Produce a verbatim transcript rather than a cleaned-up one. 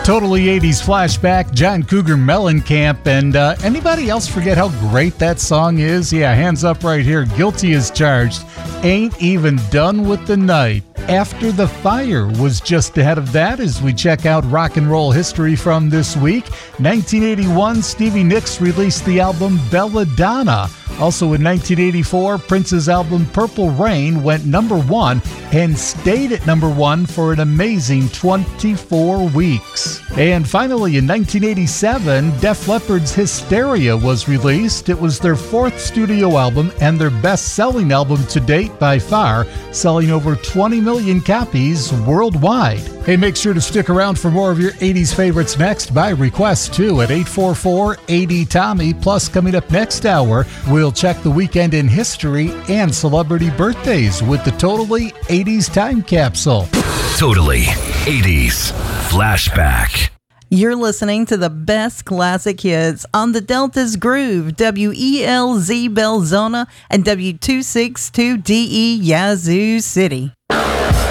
Totally eighties flashback, John Cougar Mellencamp. And uh, anybody else forget how great that song is? Yeah, hands up right here. Guilty as charged. Ain't even done with the night. After the Fire was just ahead of that as we check out rock and roll history from this week. nineteen eighty-one, Stevie Nicks released the album Belladonna. Also in nineteen eighty-four, Prince's album Purple Rain went number one and stayed at number one for an amazing twenty-four weeks. And finally in nineteen eighty-seven, Def Leppard's Hysteria was released. It was their fourth studio album and their best-selling album to date by far, selling over twenty million copies worldwide. Hey, make sure to stick around for more of your eighties favorites next by request too at eight four four, eight zero, Tommy. Plus, coming up next hour, we'll check the weekend in history and celebrity birthdays with the Totally eighties Time Capsule. Totally eighties Flashback. You're listening to the best classic hits on the Delta's Groove, W E L Z Belzona and W two sixty-two D E Yazoo City.